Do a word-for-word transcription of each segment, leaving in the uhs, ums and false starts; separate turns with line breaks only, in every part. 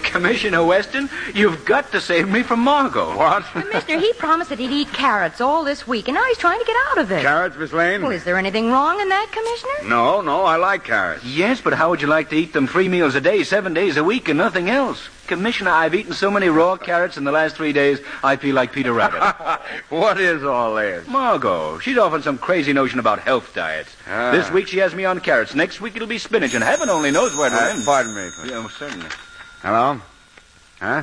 Commissioner Weston, you've got to save me from Margot.
What?
Commissioner, he promised that he'd eat carrots all this week, and now he's trying to get out of it.
Carrots, Miss Lane?
Well, is there anything wrong in that, Commissioner?
No, no, I like carrots.
Yes, but how would you like to eat them three meals a day, seven days a week, and nothing else? Commissioner, I've eaten so many raw carrots in the last three days, I feel like Peter Rabbit.
What is all this?
Margot, she's off on some crazy notion about health diets.
Ah.
This week she has me on carrots. Next week it'll be spinach, and heaven only knows where it'll
Uh,
end.
pardon me.
Yeah, well, certainly.
Hello? Huh?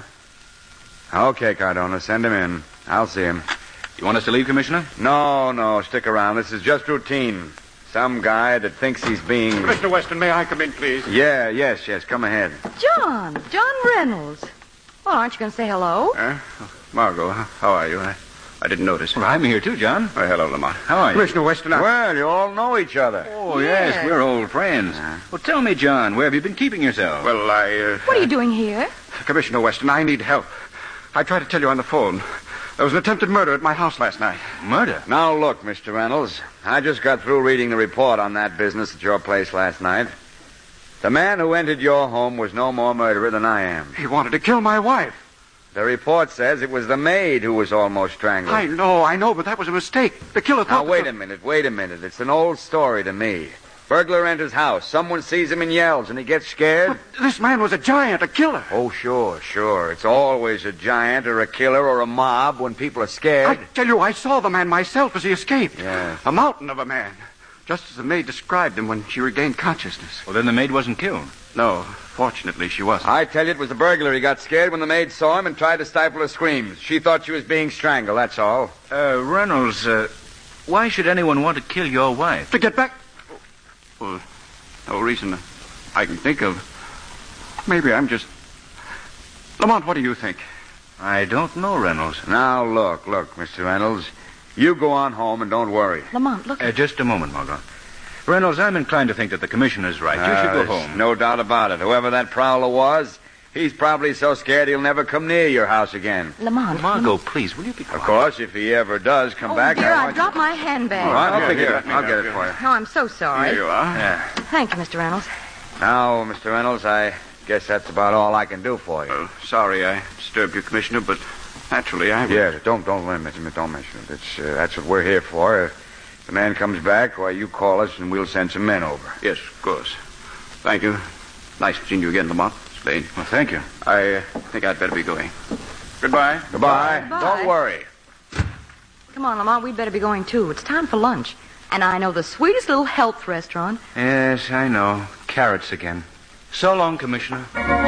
Okay, Cardona, send him in. I'll see him.
You want us to leave, Commissioner?
No, no, stick around. This is just routine. Some guy that thinks he's being...
Mister Weston, may I come in, please?
Yeah, yes, yes, come ahead.
John. John Reynolds. Well, aren't you going to say hello?
Huh? Margot, how are you? I, I didn't notice.
Well, I'm here too, John.
Oh, hello, Lamont.
How are you?
Commissioner Weston, I...
Well, you all know each other.
Oh, yes,
Yes.
we're old friends. Well, tell me, John, where have you been keeping yourself?
Well, I... Uh,
What are you doing here?
Commissioner Weston, I need help. I tried to tell you on the phone. There was an attempted murder at my house last night.
Murder?
Now, look, Mister Reynolds. I just got through reading the report on that business at your place last night. The man who entered your home was no more murderer than I am.
He wanted to kill my wife.
The report says it was the maid who was almost strangled.
I know, I know, but that was a mistake. The killer
Now,
thought...
wait
that
a minute, wait a minute. It's an old story to me. Burglar enters house. Someone sees him and yells, and he gets scared.
But this man was a giant, a killer.
Oh, sure, sure. It's always a giant or a killer or a mob when people are scared.
I tell you, I saw the man myself as he escaped.
Yeah.
A mountain of a man. Just as the maid described him when she regained consciousness.
Well, then the maid wasn't killed.
No, fortunately, she wasn't.
I tell you, it was the burglar. He got scared when the maid saw him and tried to stifle her screams. She thought she was being strangled, that's all.
Uh, Reynolds, uh, why should anyone want to kill your wife?
To get back... Well, no reason I can think of. Maybe I'm just... Lamont, what do you think?
I don't know, Reynolds.
Now, look, look, Mister Reynolds. You go on home and don't worry.
Lamont, look
Uh,
at...
just a moment, Margot. Reynolds, I'm inclined to think that the commissioner's right. You should
Uh,
go
there's
home.
No doubt about it. Whoever that prowler was, he's probably so scared he'll never come near your house again.
Lamont.
Margot, please, will you be quiet?
Of course, if he ever does come
Oh,
back...
dear,
I
I
want
dropped my handbag.
you... All right, I'll
Here,
pick it
here,
up.
let me
I'll
help
get it
you.
for you.
Oh, I'm so sorry.
Here you are.
Yeah.
Thank you, Mister Reynolds.
Now, Mister Reynolds, I guess that's about all I can do for you.
Oh, sorry I disturbed you, Commissioner, but naturally I...
Yeah, don't don't mention it. Don't mention it. It's, uh, that's what we're here for. If the man comes back, why, you call us and we'll send some men over.
Yes, of course. Thank you. Nice seeing you again, Lamont. Slade.
Well, thank you.
I uh, think I'd better be going. Goodbye.
Goodbye.
Goodbye.
Don't worry.
Come on, Lamont, we'd better be going, too. It's time for lunch. And I know the sweetest little health restaurant.
Yes, I know. Carrots again. So long, Commissioner.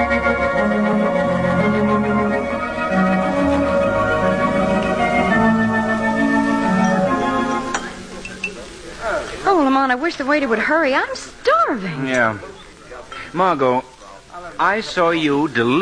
Oh, Lamont, I wish the waiter would hurry. I'm starving.
Yeah. Margot, I saw you deliver